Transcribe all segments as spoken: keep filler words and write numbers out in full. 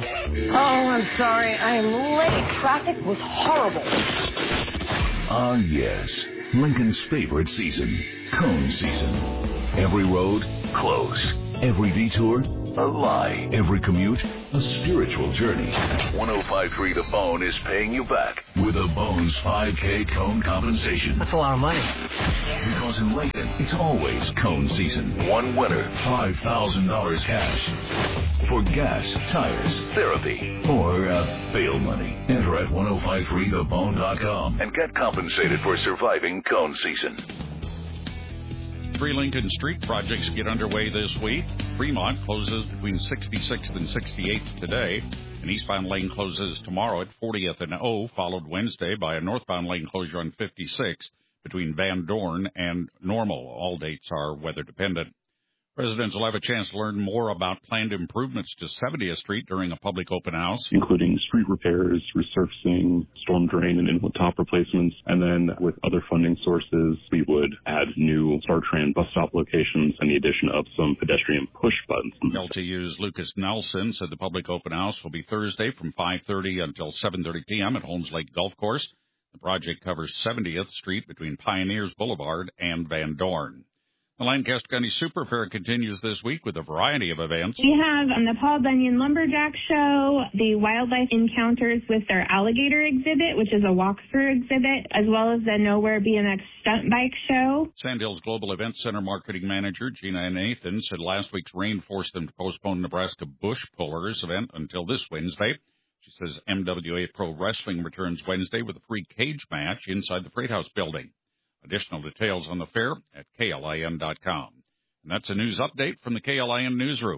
Oh, I'm sorry. I am late. Traffic was horrible. Ah, yes. Lincoln's favorite season, cone season. Every road, close. Every detour, a lie. Every commute, a spiritual journey. one oh five point three The Bone is paying you back with a Bones five K cone compensation. That's a lot of money. Because in Lincoln, it's always cone season. One winner, five thousand dollars cash. For gas, tires, therapy, or uh, bail money. Enter at ten fifty-three the bone dot com and get compensated for surviving cone season. Three Lincoln Street projects get underway this week. Fremont closes between sixty-sixth and sixty-eighth today. An eastbound lane closes tomorrow at fortieth and O, followed Wednesday by a northbound lane closure on fifty-sixth between Van Dorn and Normal. All dates are weather dependent. Residents will have a chance to learn more about planned improvements to seventieth Street during a public open house, including street repairs, resurfacing, storm drain and inlet top replacements. And then with other funding sources, we would add new StarTran bus stop locations and the addition of some pedestrian push buttons. L T U's Lucas Nelson said the public open house will be Thursday from five thirty until seven thirty p.m. at Holmes Lake Golf Course. The project covers seventieth Street between Pioneers Boulevard and Van Dorn. The Lancaster County Super Fair continues this week with a variety of events. We have um, the Paul Bunyan Lumberjack Show, the Wildlife Encounters with their Alligator exhibit, which is a walkthrough exhibit, as well as the Nowhere B M X Stunt Bike Show. Sandhills Global Event Center Marketing Manager Gina Nathan said last week's rain forced them to postpone Nebraska Bush Pullers event until this Wednesday. She says M W A Pro Wrestling returns Wednesday with a free cage match inside the Freight House building. Additional details on the fair at K L I N dot com. And that's a news update from the K L I N Newsroom.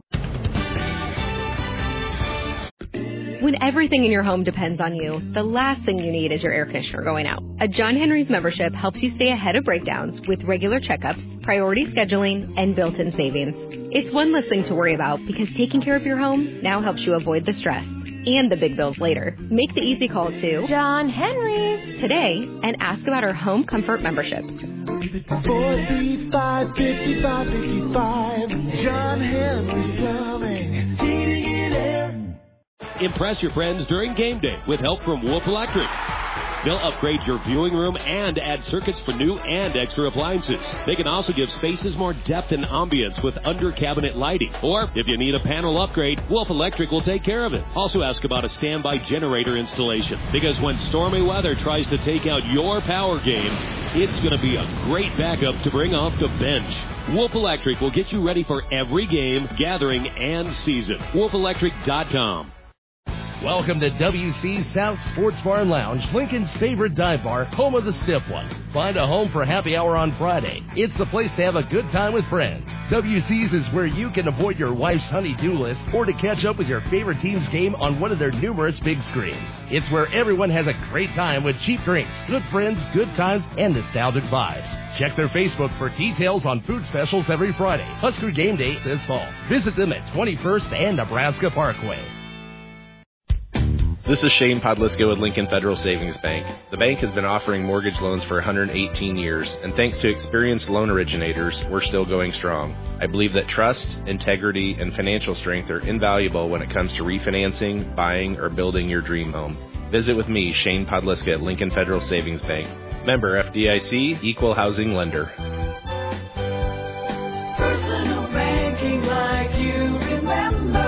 When everything in your home depends on you, the last thing you need is your air conditioner going out. A John Henry's membership helps you stay ahead of breakdowns with regular checkups, priority scheduling, and built-in savings. It's one less thing to worry about because taking care of your home now helps you avoid the stress and the big bills later. Make the easy call to John Henry's today and ask about our home comfort memberships. four three five, five five five five, John Henry's Plumbing, heating and air. Impress your friends during game day with help from Wolf Electric. They'll upgrade your viewing room and add circuits for new and extra appliances. They can also give spaces more depth and ambience with under-cabinet lighting. Or, if you need a panel upgrade, Wolf Electric will take care of it. Also ask about a standby generator installation, because when stormy weather tries to take out your power game, it's going to be a great backup to bring off the bench. Wolf Electric will get you ready for every game, gathering, and season. wolf electric dot com. Welcome to W C's South Sports Bar and Lounge, Lincoln's favorite dive bar, home of the stiff one. Find a home for happy hour on Friday. It's the place to have a good time with friends. W C's is where you can avoid your wife's honey-do list or to catch up with your favorite team's game on one of their numerous big screens. It's where everyone has a great time with cheap drinks, good friends, good times, and nostalgic vibes. Check their Facebook for details on food specials every Friday. Husker Game Day this fall. Visit them at twenty-first and Nebraska Parkway. This is Shane Podliska with Lincoln Federal Savings Bank. The bank has been offering mortgage loans for one hundred eighteen years, and thanks to experienced loan originators, we're still going strong. I believe that trust, integrity, and financial strength are invaluable when it comes to refinancing, buying, or building your dream home. Visit with me, Shane Podliska at Lincoln Federal Savings Bank. Member F D I C, Equal Housing Lender. Personal banking like you remember.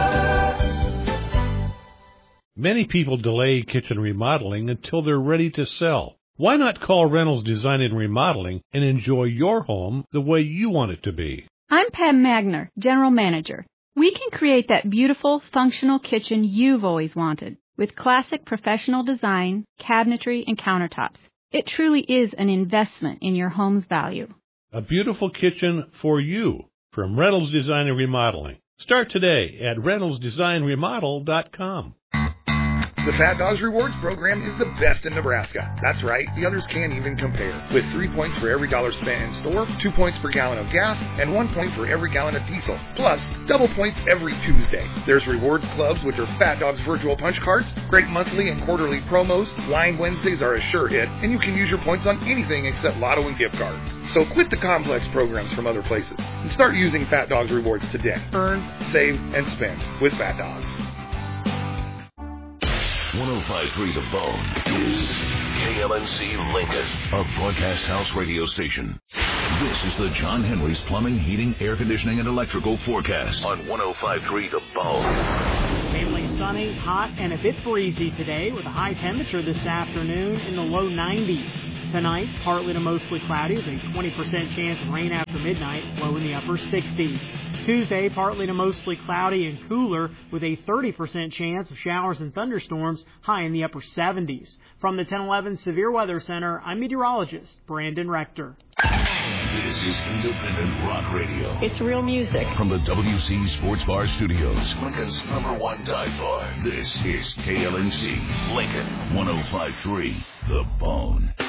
Many people delay kitchen remodeling until they're ready to sell. Why not call Reynolds Design and Remodeling and enjoy your home the way you want it to be? I'm Pam Magner, General Manager. We can create that beautiful, functional kitchen you've always wanted with classic professional design, cabinetry, and countertops. It truly is an investment in your home's value. A beautiful kitchen for you from Reynolds Design and Remodeling. Start today at reynolds design remodel dot com. The Fat Dogs Rewards program is the best in Nebraska. That's right, the others can't even compare. With three points for every dollar spent in store, two points per gallon of gas, and one point for every gallon of diesel. Plus, double points every Tuesday. There's rewards clubs, which are Fat Dogs virtual punch cards, great monthly and quarterly promos, Blind Wednesdays are a sure hit, and you can use your points on anything except lotto and gift cards. So quit the complex programs from other places and start using Fat Dogs Rewards today. Earn, save, and spend with Fat Dogs. one oh five point three The Bone is K L N C Lincoln, a broadcast house radio station. This is the John Henry's Plumbing, Heating, Air Conditioning, and Electrical forecast on one oh five point three The Bone. Mainly sunny, hot, and a bit breezy today with a high temperature this afternoon in the low nineties. Tonight, partly to mostly cloudy with a twenty percent chance of rain after midnight, low in the upper sixties. Tuesday, partly to mostly cloudy and cooler with a thirty percent chance of showers and thunderstorms, high in the upper seventies. From the ten eleven Severe Weather Center, I'm meteorologist Brandon Rector. This is Independent Rock Radio. It's real music. From the W C Sports Bar Studios, Lincoln's number one dive bar. This is K L N C Lincoln, one oh five point three The Bone.